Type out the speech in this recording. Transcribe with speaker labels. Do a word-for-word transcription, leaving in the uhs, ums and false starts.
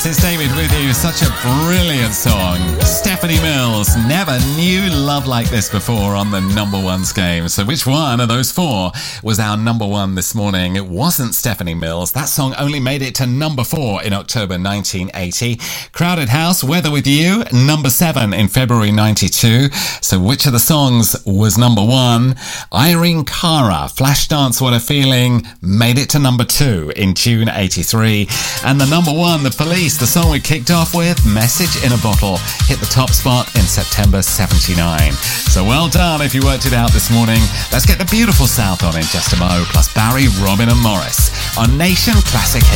Speaker 1: it's David with you. Such a brilliant song. Stephanie Mills, never knew love like this before on the number ones game. So which one of those four was our number one this morning? It wasn't Stephanie Mills. That song only made it to number four in October nineteen eighty. Crowded House, Weather With You, number seven in February ninety-two. So which of the songs was number one? Irene Cara, Flashdance What a Feeling, made it to number two in June eighty-three. And the number one, The Police, the song we kicked off with, Message in a Bottle, hit the top spot in September seventy-nine. So well done if you worked it out this morning. Let's get the beautiful South on in just a mo, plus Barry, Robin and Morris on Nation Classic Hits.